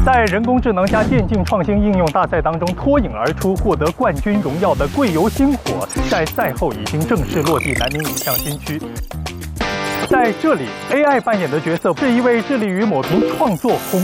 在人工智能加电竞创新应用大赛当中脱颖而出，获得冠军荣耀的贵游星火，在赛后已经正式落地南宁影像新区。在这里 ，AI 扮演的角色是一位致力于抹平创作